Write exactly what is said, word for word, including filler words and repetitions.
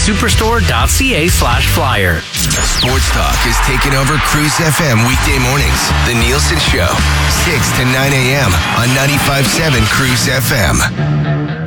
superstore.ca slash flyer. Sports Talk is taking over Cruise F M weekday mornings. The Nielsen Show, six to nine a.m. on ninety-five point seven Cruise F M.